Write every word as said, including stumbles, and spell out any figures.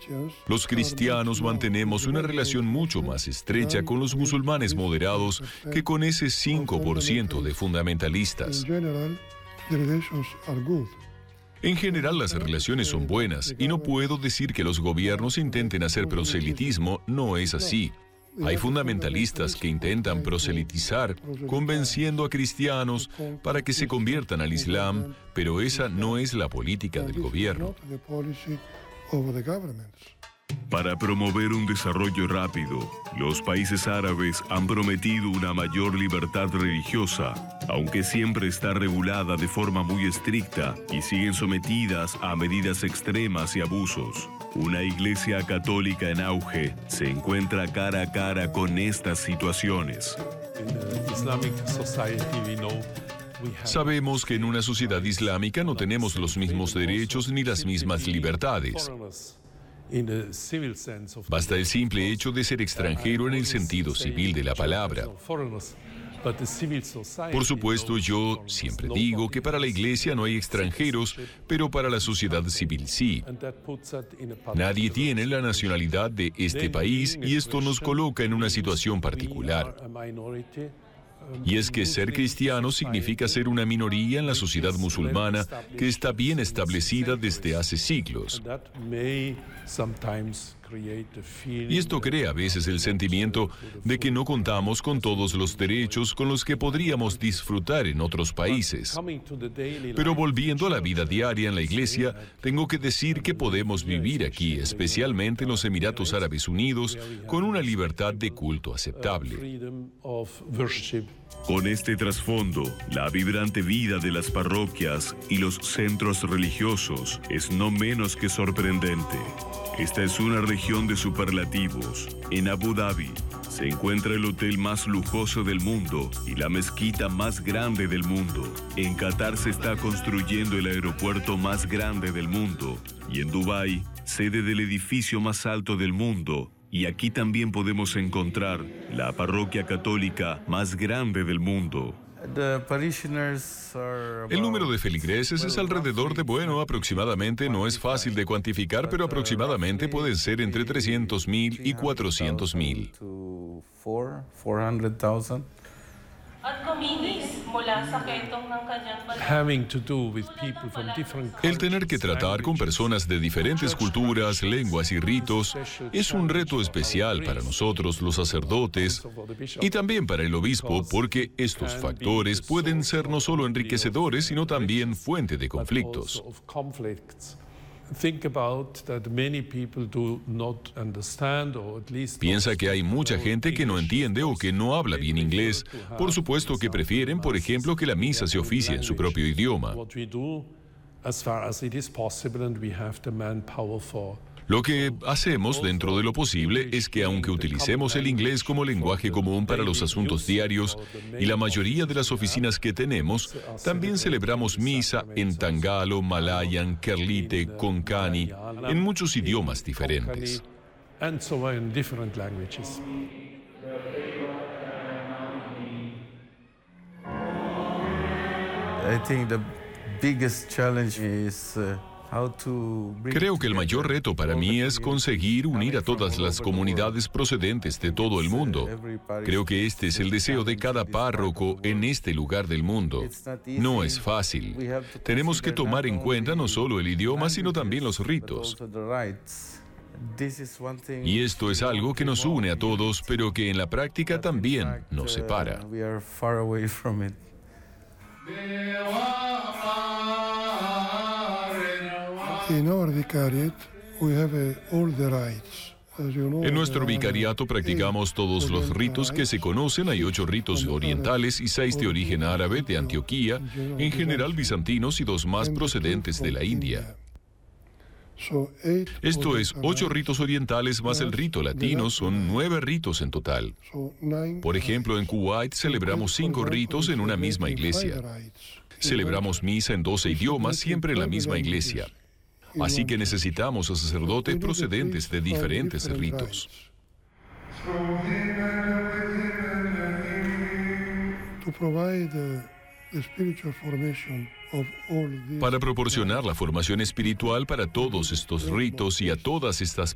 Los cristianos mantenemos una relación mucho más estrecha con los musulmanes moderados que con ese cinco por ciento de fundamentalistas. En general, las relaciones son buenas y no puedo decir que los gobiernos intenten hacer proselitismo, no es así. Hay fundamentalistas que intentan proselitizar, convenciendo a cristianos para que se conviertan al Islam, pero esa no es la política del gobierno. Para promover un desarrollo rápido, los países árabes han prometido una mayor libertad religiosa, aunque siempre está regulada de forma muy estricta y siguen sometidas a medidas extremas y abusos. Una iglesia católica en auge se encuentra cara a cara con estas situaciones. Sabemos que en una sociedad islámica no tenemos los mismos derechos ni las mismas libertades. Basta el simple hecho de ser extranjero en el sentido civil de la palabra. Por supuesto, yo siempre digo que para la iglesia no hay extranjeros, pero para la sociedad civil sí. Nadie tiene la nacionalidad de este país y esto nos coloca en una situación particular. Y es que ser cristiano significa ser una minoría en la sociedad musulmana que está bien establecida desde hace siglos. Y esto crea a veces el sentimiento de que no contamos con todos los derechos con los que podríamos disfrutar en otros países. Pero volviendo a la vida diaria en la iglesia, tengo que decir que podemos vivir aquí, especialmente en los Emiratos Árabes Unidos, con una libertad de culto aceptable. Con este trasfondo, la vibrante vida de las parroquias y los centros religiosos es no menos que sorprendente. Esta es una región de superlativos. En Abu Dhabi se encuentra el hotel más lujoso del mundo y la mezquita más grande del mundo. En Qatar se está construyendo el aeropuerto más grande del mundo. Y en Dubái, sede del edificio más alto del mundo. Y aquí también podemos encontrar la parroquia católica más grande del mundo. El número de feligreses es alrededor de, bueno, aproximadamente, no es fácil de cuantificar, pero aproximadamente pueden ser entre trescientos mil y cuatrocientos mil. El tener que tratar con personas de diferentes culturas, lenguas y ritos es un reto especial para nosotros los sacerdotes y también para el obispo, porque estos factores pueden ser no solo enriquecedores, sino también fuente de conflictos. Piensa que hay mucha gente que no entiende o que no habla bien inglés. Por supuesto que prefieren, por ejemplo, que la misa se oficie en su propio idioma. Lo que hacemos dentro de lo posible es que aunque utilicemos el inglés como lenguaje común para los asuntos diarios y la mayoría de las oficinas que tenemos, también celebramos misa en Tangalo, Malayan, Kerlite, Konkani, en muchos idiomas diferentes. I think the biggest challenge is uh... Creo que el mayor reto para mí es conseguir unir a todas las comunidades procedentes de todo el mundo. Creo que este es el deseo de cada párroco en este lugar del mundo. No es fácil. Tenemos que tomar en cuenta no solo el idioma, sino también los ritos. Y esto es algo que nos une a todos, pero que en la práctica también nos separa. En nuestro vicariato practicamos todos los ritos que se conocen. Hay ocho ritos orientales y seis de origen árabe de Antioquía, en general bizantinos y dos más procedentes de la India. Esto es, ocho ritos orientales más el rito latino, son nueve ritos en total. Por ejemplo, en Kuwait celebramos cinco ritos en una misma iglesia. Celebramos misa en doce idiomas, siempre en la misma iglesia. Así que necesitamos a sacerdotes procedentes de diferentes ritos. Para proporcionar la formación espiritual para todos estos ritos y a todas estas